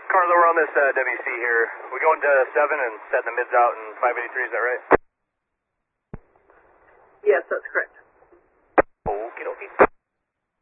Carlo, we're on this WC here. We go into 7 and set the mids out in 583, is that right? Yes, that's correct. Okie dokie.